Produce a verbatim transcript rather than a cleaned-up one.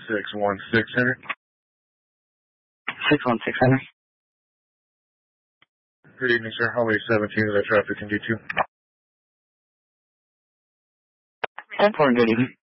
six one six, Henry. six one six, Henry. Good evening, sir. Highway seventeen, is that traffic in D two? ten four, good evening.